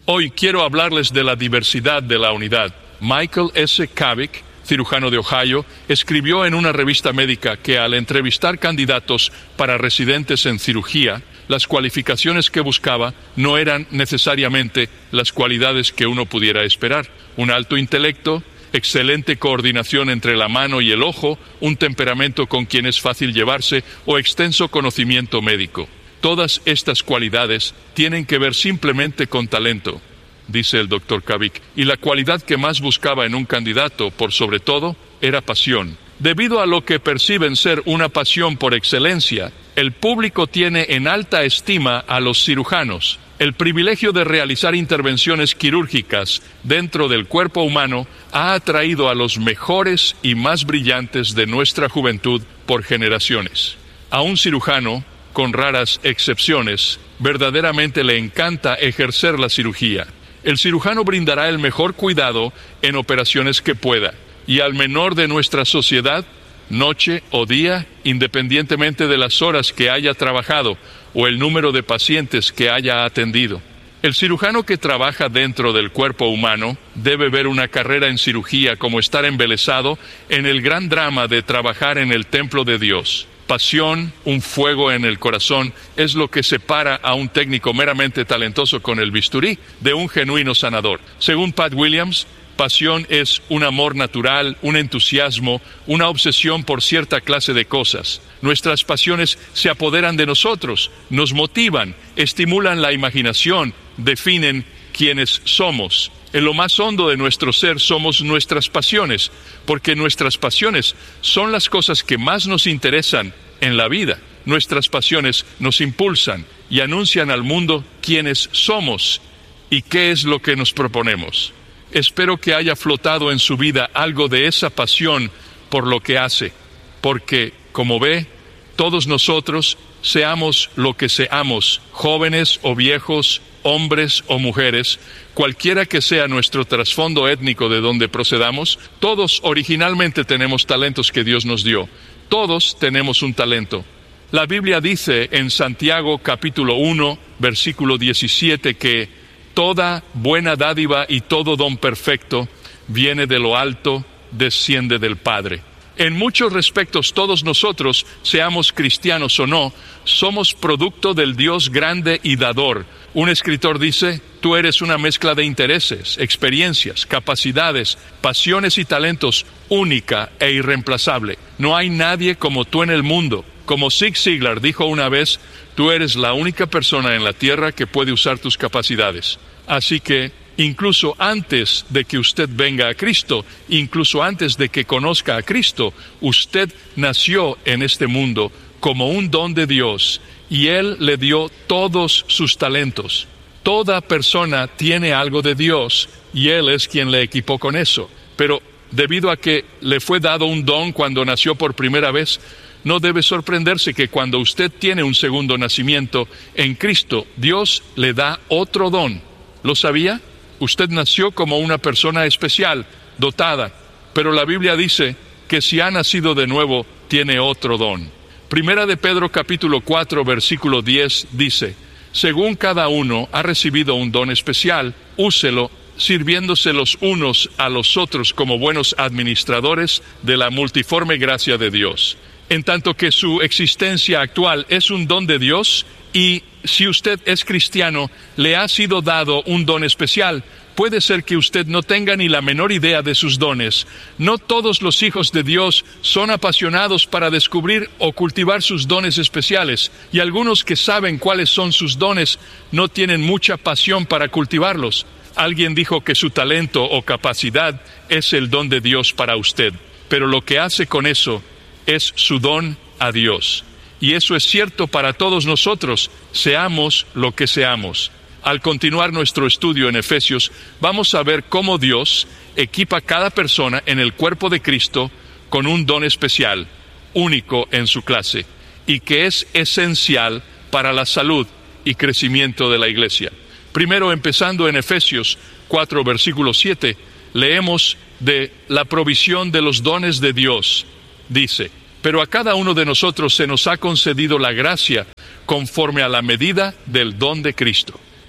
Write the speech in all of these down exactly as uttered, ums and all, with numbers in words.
Hoy quiero hablarles de la diversidad de la unidad. Michael S. Cavic, cirujano de Ohio, escribió en una revista médica que al entrevistar candidatos para residentes en cirugía, las cualificaciones que buscaba no eran necesariamente las cualidades que uno pudiera esperar. Un alto intelecto, excelente coordinación entre la mano y el ojo, un temperamento con quien es fácil llevarse o extenso conocimiento médico. Todas estas cualidades tienen que ver simplemente con talento, dice el doctor Cavic, y la cualidad que más buscaba en un candidato, por sobre todo, era pasión. Debido a lo que perciben ser una pasión por excelencia, el público tiene en alta estima a los cirujanos. El privilegio de realizar intervenciones quirúrgicas dentro del cuerpo humano ha atraído a los mejores y más brillantes de nuestra juventud por generaciones. A un cirujano, con raras excepciones, verdaderamente le encanta ejercer la cirugía. El cirujano brindará el mejor cuidado en operaciones que pueda, y al menor de nuestra sociedad, noche o día, independientemente de las horas que haya trabajado o el número de pacientes que haya atendido. El cirujano que trabaja dentro del cuerpo humano debe ver una carrera en cirugía como estar embelesado en el gran drama de trabajar en el templo de Dios. Pasión, un fuego en el corazón, es lo que separa a un técnico meramente talentoso con el bisturí de un genuino sanador. Según Pat Williams, pasión es un amor natural, un entusiasmo, una obsesión por cierta clase de cosas. Nuestras pasiones se apoderan de nosotros, nos motivan, estimulan la imaginación, definen quiénes somos. En lo más hondo de nuestro ser somos nuestras pasiones, porque nuestras pasiones son las cosas que más nos interesan en la vida. Nuestras pasiones nos impulsan y anuncian al mundo quiénes somos y qué es lo que nos proponemos. Espero que haya flotado en su vida algo de esa pasión por lo que hace, porque, como ve, todos nosotros, seamos lo que seamos, jóvenes o viejos, hombres o mujeres, cualquiera que sea nuestro trasfondo étnico de donde procedamos, todos originalmente tenemos talentos que Dios nos dio. Todos tenemos un talento. La Biblia dice en Santiago capítulo uno, versículo diecisiete, que toda buena dádiva y todo don perfecto viene de lo alto, desciende del Padre. En muchos respectos, todos nosotros, seamos cristianos o no, somos producto del Dios grande y dador. Un escritor dice, tú eres una mezcla de intereses, experiencias, capacidades, pasiones y talentos única e irreemplazable. No hay nadie como tú en el mundo. Como Zig Ziglar dijo una vez, tú eres la única persona en la tierra que puede usar tus capacidades. Así que, incluso antes de que usted venga a Cristo, incluso antes de que conozca a Cristo, usted nació en este mundo como un don de Dios y Él le dio todos sus talentos. Toda persona tiene algo de Dios y Él es quien le equipó con eso. Pero debido a que le fue dado un don cuando nació por primera vez, no debe sorprenderse que cuando usted tiene un segundo nacimiento en Cristo, Dios le da otro don. ¿Lo sabía? Usted nació como una persona especial, dotada, pero la Biblia dice que si ha nacido de nuevo, tiene otro don. Primera de Pedro capítulo cuatro, versículo diez dice, según cada uno ha recibido un don especial, úselo, sirviéndose los unos a los otros como buenos administradores de la multiforme gracia de Dios. En tanto que su existencia actual es un don de Dios, y si usted es cristiano, le ha sido dado un don especial. Puede ser que usted no tenga ni la menor idea de sus dones. No todos los hijos de Dios son apasionados para descubrir o cultivar sus dones especiales, y algunos que saben cuáles son sus dones no tienen mucha pasión para cultivarlos. Alguien dijo que su talento o capacidad es el don de Dios para usted, pero lo que hace con eso es su don a Dios. Y eso es cierto para todos nosotros, seamos lo que seamos. Al continuar nuestro estudio en Efesios, vamos a ver cómo Dios equipa a cada persona en el cuerpo de Cristo con un don especial, único en su clase, y que es esencial para la salud y crecimiento de la iglesia. Primero, empezando en Efesios cuatro, versículo siete, leemos de la provisión de los dones de Dios. Dice, pero a cada uno de nosotros se nos ha concedido la gracia conforme a la medida del don de Cristo.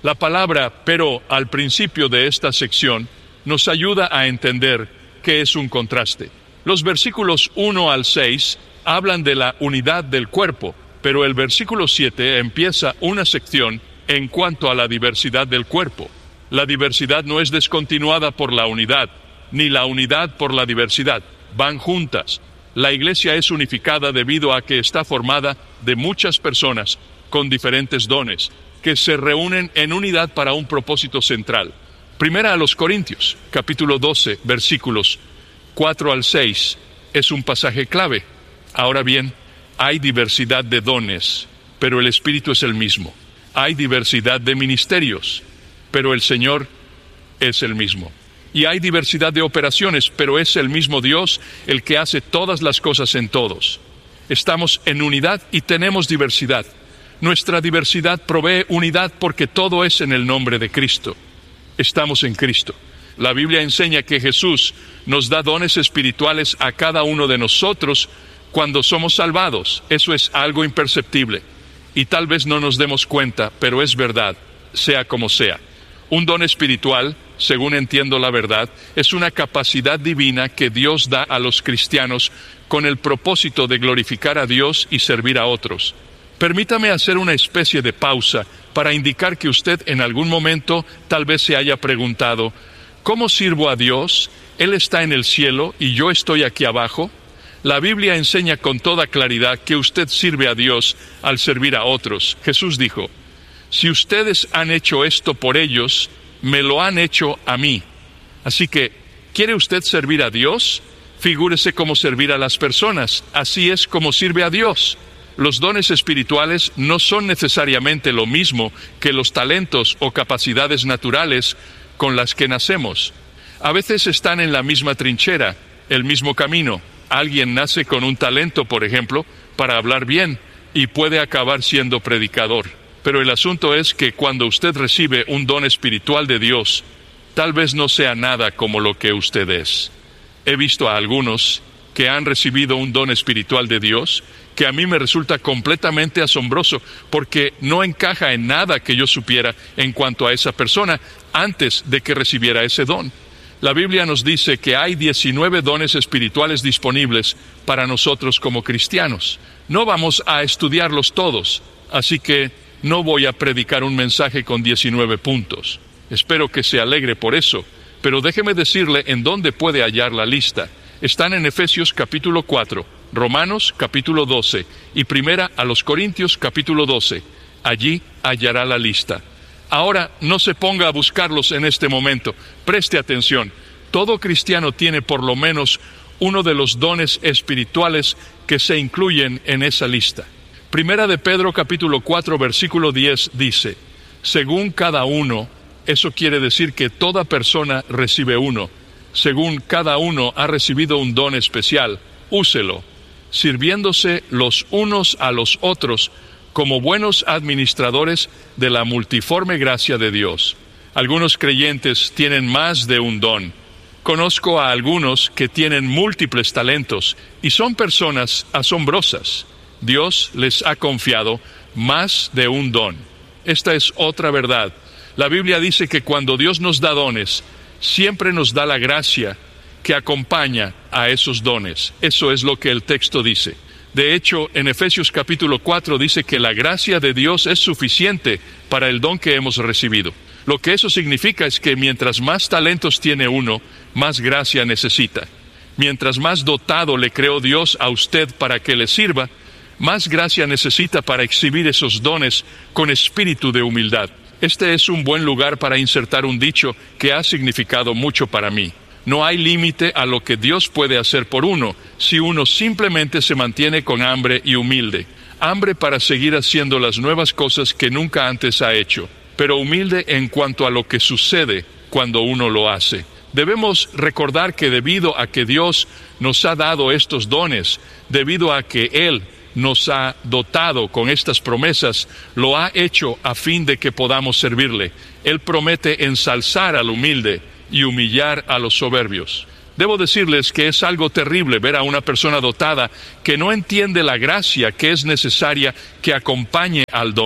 La palabra pero al principio de esta sección nos ayuda a entender qué es un contraste. Los versículos uno al seis hablan de la unidad del cuerpo, pero el versículo siete empieza una sección en cuanto a la diversidad del cuerpo. La diversidad no es descontinuada por la unidad, ni la unidad por la diversidad. Van juntas. La iglesia es unificada debido a que está formada de muchas personas con diferentes dones, que se reúnen en unidad para un propósito central. Primera a los Corintios, capítulo doce, versículos cuatro al seis, es un pasaje clave. Ahora bien, hay diversidad de dones, pero el Espíritu es el mismo. Hay diversidad de ministerios, pero el Señor es el mismo. Y hay diversidad de operaciones, pero es el mismo Dios el que hace todas las cosas en todos. Estamos en unidad y tenemos diversidad. Nuestra diversidad provee unidad porque todo es en el nombre de Cristo. Estamos en Cristo. La Biblia enseña que Jesús nos da dones espirituales a cada uno de nosotros cuando somos salvados. Eso es algo imperceptible. Y tal vez no nos demos cuenta, pero es verdad, sea como sea. Un don espiritual, según entiendo la verdad, es una capacidad divina que Dios da a los cristianos con el propósito de glorificar a Dios y servir a otros. Permítame hacer una especie de pausa para indicar que usted en algún momento tal vez se haya preguntado, ¿cómo sirvo a Dios? ¿Él está en el cielo y yo estoy aquí abajo? La Biblia enseña con toda claridad que usted sirve a Dios al servir a otros. Jesús dijo, si ustedes han hecho esto por ellos, me lo han hecho a mí. Así que, ¿quiere usted servir a Dios? Figúrese cómo servir a las personas. Así es como sirve a Dios. Los dones espirituales no son necesariamente lo mismo que los talentos o capacidades naturales con las que nacemos. A veces están en la misma trinchera, el mismo camino. Alguien nace con un talento, por ejemplo, para hablar bien y puede acabar siendo predicador. Pero el asunto es que cuando usted recibe un don espiritual de Dios, tal vez no sea nada como lo que usted es. He visto a algunos que han recibido un don espiritual de Dios, que a mí me resulta completamente asombroso, porque no encaja en nada que yo supiera en cuanto a esa persona antes de que recibiera ese don. La Biblia nos dice que hay diecinueve dones espirituales disponibles para nosotros como cristianos. No vamos a estudiarlos todos, así que no voy a predicar un mensaje con diecinueve puntos. Espero que se alegre por eso, pero déjeme decirle en dónde puede hallar la lista. Están en Efesios capítulo cuatro, Romanos capítulo doce y Primera a los Corintios capítulo doce. Allí hallará la lista. Ahora no se ponga a buscarlos en este momento. Preste atención. Todo cristiano tiene por lo menos uno de los dones espirituales que se incluyen en esa lista. Primera de Pedro capítulo cuatro versículo diez dice, según cada uno, eso quiere decir que toda persona recibe uno. Según cada uno ha recibido un don especial, úselo, sirviéndose los unos a los otros como buenos administradores de la multiforme gracia de Dios. Algunos creyentes tienen más de un don. Conozco a algunos que tienen múltiples talentos y son personas asombrosas. Dios les ha confiado más de un don. Esta es otra verdad. La Biblia dice que cuando Dios nos da dones, siempre nos da la gracia que acompaña a esos dones. Eso es lo que el texto dice. De hecho, en Efesios capítulo cuatro dice que la gracia de Dios es suficiente para el don que hemos recibido. Lo que eso significa es que mientras más talentos tiene uno, más gracia necesita. Mientras más dotado le creó Dios a usted para que le sirva, más gracia necesita para exhibir esos dones con espíritu de humildad. Este es un buen lugar para insertar un dicho que ha significado mucho para mí. No hay límite a lo que Dios puede hacer por uno si uno simplemente se mantiene con hambre y humilde. Hambre para seguir haciendo las nuevas cosas que nunca antes ha hecho, pero humilde en cuanto a lo que sucede cuando uno lo hace. Debemos recordar que debido a que Dios nos ha dado estos dones, debido a que Él nos ha dotado con estas promesas, lo ha hecho a fin de que podamos servirle. Él promete ensalzar al humilde y humillar a los soberbios. Debo decirles que es algo terrible ver a una persona dotada que no entiende la gracia que es necesaria que acompañe al don.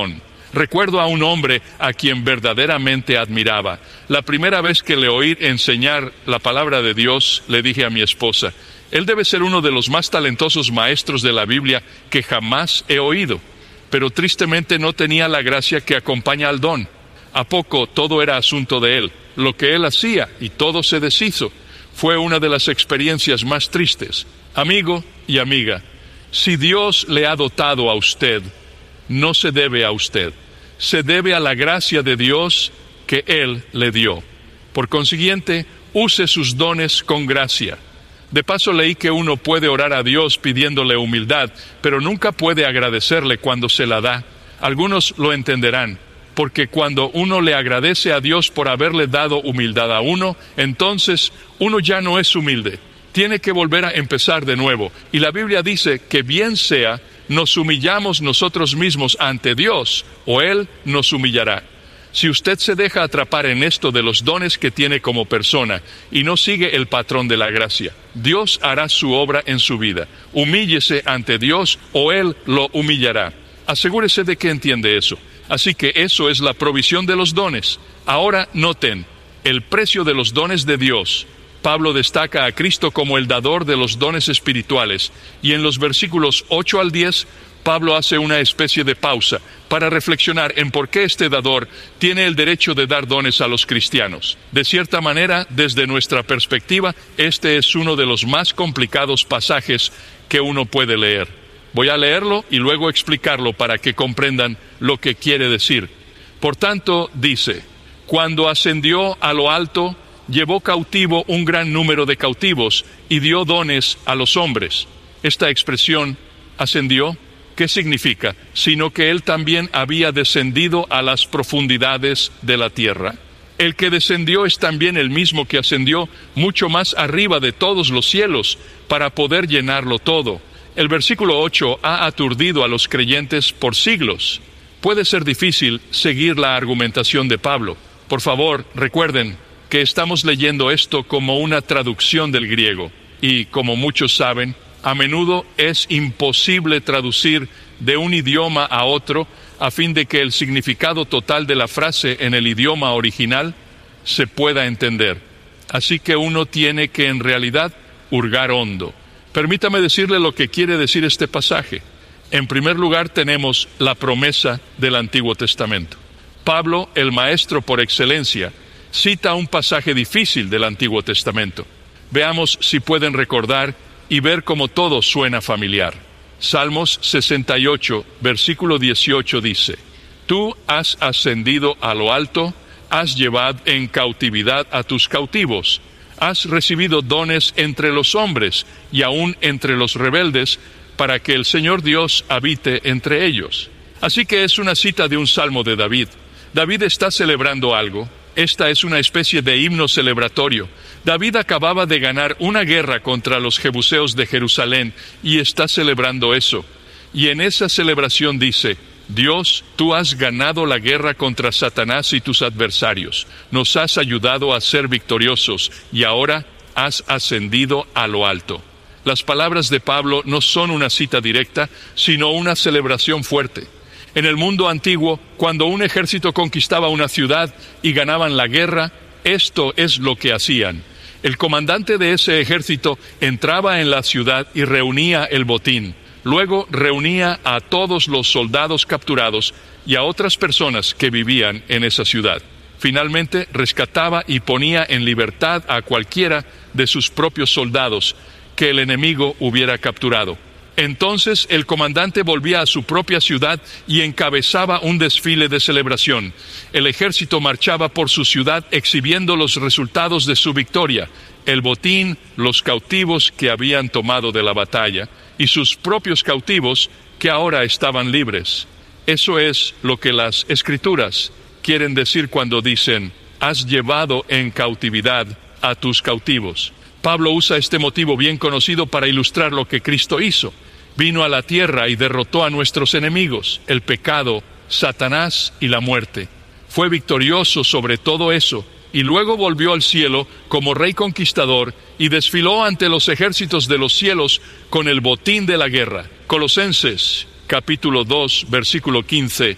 Recuerdo a un hombre a quien verdaderamente admiraba. La primera vez que le oí enseñar la palabra de Dios, le dije a mi esposa, él debe ser uno de los más talentosos maestros de la Biblia que jamás he oído, pero tristemente no tenía la gracia que acompaña al don. ¿A poco todo era asunto de él? Lo que él hacía y todo se deshizo. Fue una de las experiencias más tristes. Amigo y amiga, si Dios le ha dotado a usted, no se debe a usted, se debe a la gracia de Dios que Él le dio. Por consiguiente, use sus dones con gracia. De paso leí que uno puede orar a Dios pidiéndole humildad, pero nunca puede agradecerle cuando se la da. Algunos lo entenderán, porque cuando uno le agradece a Dios por haberle dado humildad a uno, entonces uno ya no es humilde. Tiene que volver a empezar de nuevo. Y la Biblia dice que bien sea, nos humillamos nosotros mismos ante Dios, o Él nos humillará. Si usted se deja atrapar en esto de los dones que tiene como persona y no sigue el patrón de la gracia, Dios hará su obra en su vida. Humíllese ante Dios o Él lo humillará. Asegúrese de que entiende eso. Así que eso es la provisión de los dones. Ahora noten, el precio de los dones de Dios. Pablo destaca a Cristo como el dador de los dones espirituales, y en los versículos ocho al diez, Pablo hace una especie de pausa para reflexionar en por qué este dador tiene el derecho de dar dones a los cristianos. De cierta manera, desde nuestra perspectiva, este es uno de los más complicados pasajes que uno puede leer. Voy a leerlo y luego explicarlo para que comprendan lo que quiere decir. Por tanto, dice, cuando ascendió a lo alto, llevó cautivo un gran número de cautivos y dio dones a los hombres. Esta expresión, ascendió, ¿qué significa? Sino que Él también había descendido a las profundidades de la tierra. El que descendió es también el mismo que ascendió mucho más arriba de todos los cielos para poder llenarlo todo. El versículo ocho ha aturdido a los creyentes por siglos. Puede ser difícil seguir la argumentación de Pablo. Por favor, recuerden que estamos leyendo esto como una traducción del griego, y como muchos saben, a menudo es imposible traducir de un idioma a otro a fin de que el significado total de la frase en el idioma original se pueda entender. Así que uno tiene que en realidad hurgar hondo. Permítame decirle lo que quiere decir este pasaje. En primer lugar tenemos la promesa del Antiguo Testamento. Pablo, el maestro por excelencia, cita un pasaje difícil del Antiguo Testamento. Veamos si pueden recordar y ver cómo todo suena familiar. Salmos sesenta y ocho, versículo dieciocho dice, Tú has ascendido a lo alto, has llevado en cautividad a tus cautivos, has recibido dones entre los hombres y aún entre los rebeldes, para que el Señor Dios habite entre ellos. Así que es una cita de un salmo de David. David está celebrando algo. Esta es una especie de himno celebratorio. David acababa de ganar una guerra contra los jebuseos de Jerusalén y está celebrando eso. Y en esa celebración dice, Dios, tú has ganado la guerra contra Satanás y tus adversarios. Nos has ayudado a ser victoriosos y ahora has ascendido a lo alto. Las palabras de Pablo no son una cita directa, sino una celebración fuerte. En el mundo antiguo, cuando un ejército conquistaba una ciudad y ganaban la guerra, esto es lo que hacían. El comandante de ese ejército entraba en la ciudad y reunía el botín. Luego reunía a todos los soldados capturados y a otras personas que vivían en esa ciudad. Finalmente rescataba y ponía en libertad a cualquiera de sus propios soldados que el enemigo hubiera capturado. Entonces el comandante volvía a su propia ciudad y encabezaba un desfile de celebración. El ejército marchaba por su ciudad exhibiendo los resultados de su victoria, el botín, los cautivos que habían tomado de la batalla y sus propios cautivos que ahora estaban libres. Eso es lo que las Escrituras quieren decir cuando dicen, has llevado en cautividad a tus cautivos. Pablo usa este motivo bien conocido para ilustrar lo que Cristo hizo. Vino a la tierra y derrotó a nuestros enemigos, el pecado, Satanás y la muerte. Fue victorioso sobre todo eso, y luego volvió al cielo como rey conquistador y desfiló ante los ejércitos de los cielos con el botín de la guerra. Colosenses, capítulo dos, versículo quince,